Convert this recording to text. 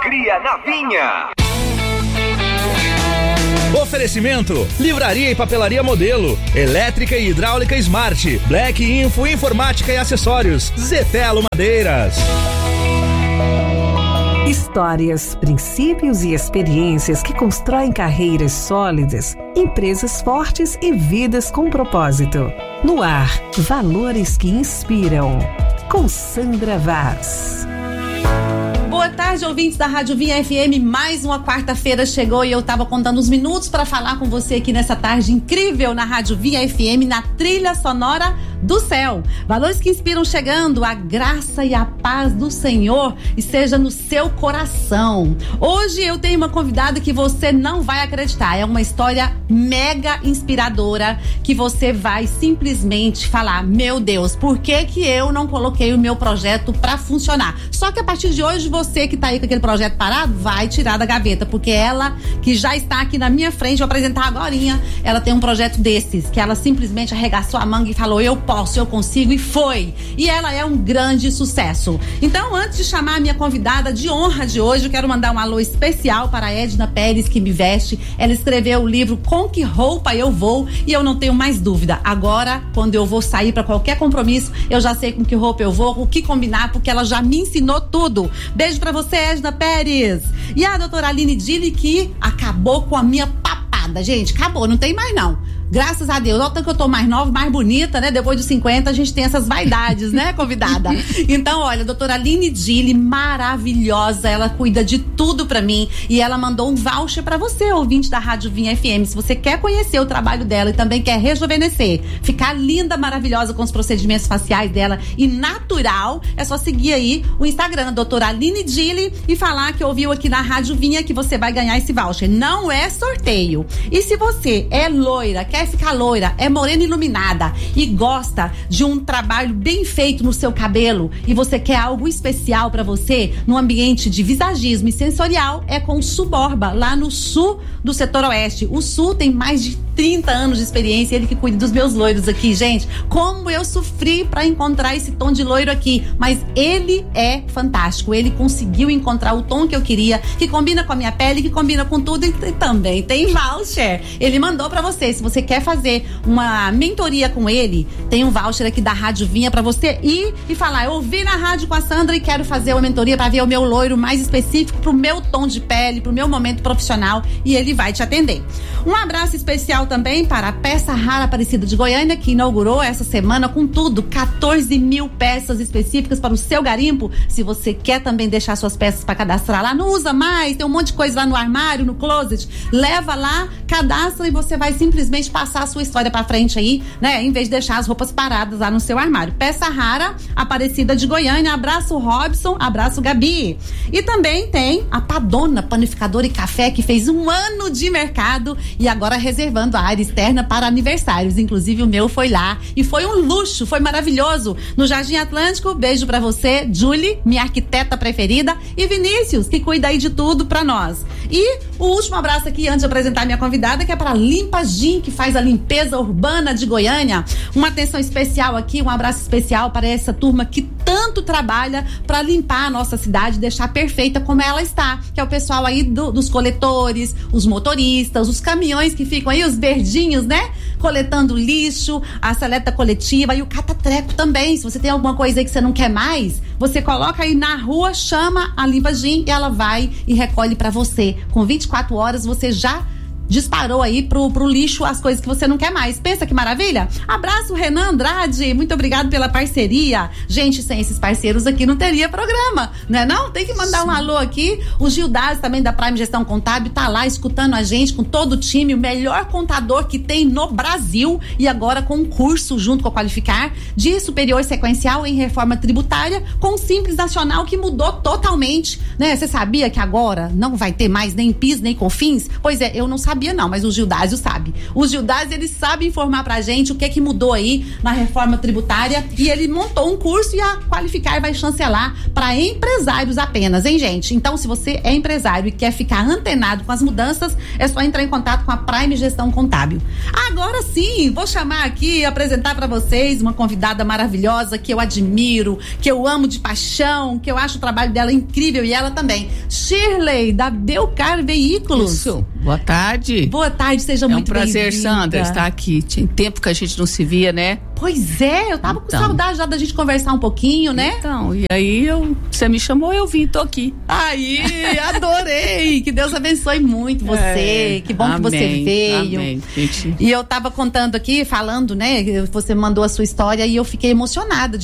Cria na Vinha. Oferecimento: Livraria e Papelaria Modelo, Elétrica e Hidráulica Smart, Black Info Informática e Acessórios, Zetelo Madeiras. Histórias, princípios e experiências que constroem carreiras sólidas, empresas fortes e vidas com propósito. No ar, valores que inspiram. Com Sandra Vaz. Boa tarde, ouvintes da Rádio Vinha FM. Mais uma quarta-feira chegou e eu tava contando os minutos para falar com você aqui nessa tarde incrível na Rádio Vinha FM, na trilha sonora do céu. Valores que inspiram chegando, a graça e a paz do Senhor esteja no seu coração. Hoje eu tenho uma convidada que você não vai acreditar. É uma história mega inspiradora que você vai simplesmente falar: meu Deus, por que que eu não coloquei o meu projeto para funcionar? Só que a partir de hoje, você que tá aí com aquele projeto parado, vai tirar da gaveta, porque ela, que já está aqui na minha frente, vou apresentar agorinha, ela tem um projeto desses, que ela simplesmente arregaçou a manga e falou: eu posso, eu consigo, e foi. E ela é um grande sucesso. Então, antes de chamar a minha convidada de honra de hoje, eu quero mandar um alô especial para a Edna Pérez, que me veste. Ela escreveu o livro Com Que Roupa Eu Vou, e eu não tenho mais dúvida. Agora, quando eu vou sair para qualquer compromisso, eu já sei com que roupa eu vou, o que combinar, porque ela já me ensinou tudo. Beijo pra você, Edna Pérez. E a doutora Aline Dili, que acabou com a minha papada. Gente, acabou, não tem mais não. Graças a Deus, olha que eu tô mais nova, mais bonita, né? Depois de 50 a gente tem essas vaidades, né, convidada? Então, olha, a doutora Aline Dili, maravilhosa, ela cuida de tudo pra mim e ela mandou um voucher pra você, ouvinte da Rádio Vinha FM. Se você quer conhecer o trabalho dela e também quer rejuvenescer, ficar linda, maravilhosa com os procedimentos faciais dela e natural, é só seguir aí o Instagram, doutora Aline Dili, e falar que ouviu aqui na Rádio Vinha que você vai ganhar esse voucher. Não é sorteio. E se você é loira, quer ficar loira, é morena iluminada e gosta de um trabalho bem feito no seu cabelo e você quer algo especial pra você no ambiente de visagismo e sensorial, é com o Suborba, lá no sul do setor oeste. O Sul tem mais de 30 anos de experiência, ele que cuida dos meus loiros aqui, gente. Como eu sofri pra encontrar esse tom de loiro aqui, mas ele é fantástico, ele conseguiu encontrar o tom que eu queria, que combina com a minha pele, que combina com tudo, e também tem voucher. Ele mandou pra você, se você quer fazer uma mentoria com ele, tem um voucher aqui da Rádio Vinha pra você ir e falar: eu ouvi na rádio com a Sandra e quero fazer uma mentoria pra ver o meu loiro mais específico pro meu tom de pele, pro meu momento profissional, e ele vai te atender. Um abraço especial também para a Peça Rara Aparecida de Goiânia, que inaugurou essa semana com tudo, 14 mil peças específicas para o seu garimpo. Se você quer também deixar suas peças para cadastrar lá, não usa mais, tem um monte de coisa lá no armário, no closet, leva lá, cadastra e você vai simplesmente passar a sua história pra frente aí, né? Em vez de deixar as roupas paradas lá no seu armário. Peça Rara Aparecida de Goiânia. Abraço, Robson. Abraço, Gabi. E também tem a Padona Panificadora e Café, que fez 1 ano de mercado e agora reservando a área externa para aniversários. Inclusive o meu foi lá e foi um luxo, foi maravilhoso. No Jardim Atlântico, beijo pra você, Julie, minha arquiteta preferida, e Vinícius, que cuida aí de tudo pra nós. E o último abraço aqui, antes de apresentar minha convidada, que é para Limpa Gin, que faz a limpeza urbana de Goiânia. Uma atenção especial aqui, um abraço especial para essa turma que tanto trabalha para limpar a nossa cidade, deixar perfeita como ela está, que é o pessoal aí dos coletores, os motoristas, os caminhões que ficam aí, os verdinhos, né? Coletando lixo, a seleta coletiva e o catatreco também. Se você tem alguma coisa aí que você não quer mais, você coloca aí na rua, chama a Limpa Gin e ela vai e recolhe para você. Com 24 horas você já disparou aí pro lixo as coisas que você não quer mais. Pensa que maravilha? Abraço, Renan Andrade, muito obrigado pela parceria. Gente, sem esses parceiros aqui não teria programa, né não? Tem que mandar um alô aqui. O Gildás também da Prime Gestão Contábil tá lá escutando a gente com todo o time, o melhor contador que tem no Brasil, e agora com um curso junto com a Qualificar de superior sequencial em reforma tributária com o Simples Nacional, que mudou totalmente, né? Você sabia que agora não vai ter mais nem PIS nem COFINS? Pois é, eu não sabia. sabia não, mas o Gildásio sabe. O Gildásio, ele sabe informar pra gente o que é que mudou aí na reforma tributária, e ele montou um curso e a Qualificar vai chancelar para empresários apenas, hein, gente? Então, se você é empresário e quer ficar antenado com as mudanças, é só entrar em contato com a Prime Gestão Contábil. Agora sim, vou chamar aqui e apresentar para vocês uma convidada maravilhosa que eu admiro, que eu amo de paixão, que eu acho o trabalho dela incrível e ela também. Shirley, da Belcar Veículos. Isso. Boa tarde. Boa tarde, seja muito bem-vinda. É um prazer, Sandra, estar aqui. Tinha tempo que a gente não se via, né? Pois é, eu tava com saudade já da gente conversar um pouquinho, né? Então, e aí você me chamou, eu vim, tô aqui. Aí, adorei! Que Deus abençoe muito você. Que bom amém, que você veio. Amém, gente. E eu tava contando aqui, falando, né? Você mandou a sua história e eu fiquei emocionada